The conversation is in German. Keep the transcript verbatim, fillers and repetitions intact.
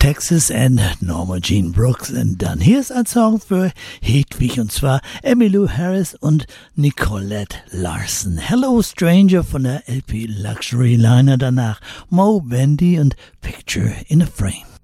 Texas and Norma Jean Brooks. Und dann hier ist ein Song für Hedwig, und zwar Emmylou Harris und Nicolette Larson. Hello Stranger von der L P Luxury Liner, danach Mo Bendy und Picture in a Frame.